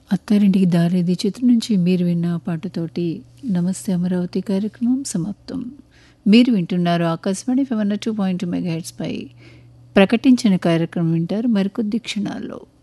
అత్తారింటికి దారేది చిత్రం నుంచి మీరు విన్న పాటతోటి నమస్తే అమరావతి కార్యక్రమం సమాప్తం. మీరు వింటున్నారు ఆకాశవాణి 102.2 మెగాహెర్ట్జ్ పై ప్రకటించిన కార్యక్రమం వింటారు మరికొద్ది క్షణాల్లో.